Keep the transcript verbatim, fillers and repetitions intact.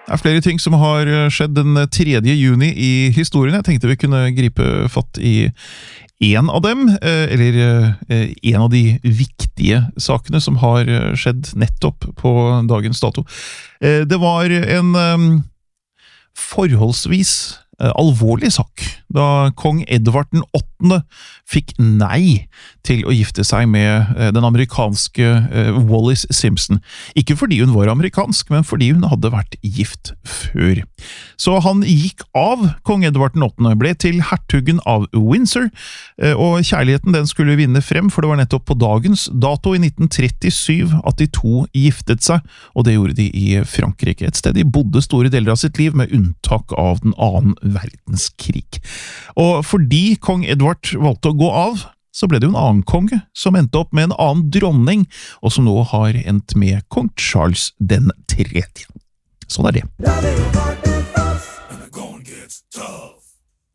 Det er flere ting som har skjedd den tredje juni i historien. Jeg tenkte vi kunne gripe fatt i en av dem, eller en av de viktige sakene som har skjedd nettopp på dagens dato. Det var en forholdsvis alvorlig sak, da kong Edvard den åttende fikk nei til å gifte seg med den amerikanske Wallis Simpson. Ikke fordi hun var amerikansk, men fordi hun hadde vært gift før. Så han gikk av, kong Edvard den åttende, ble til hertugen av Windsor, og kjærligheten den skulle vinne frem, for det var nettopp på dagens dato i nitten trettisju at de to giftet seg, og det gjorde de i Frankrike, et sted de bodde store deler av sitt liv, med unntak av den annen verdenskrig. Og fordi kong Edvard valgte å gå av, så ble det jo en annen konge som endte opp med en annen dronning, og som nå har endt med kong Charles den tredje. Sånn er det.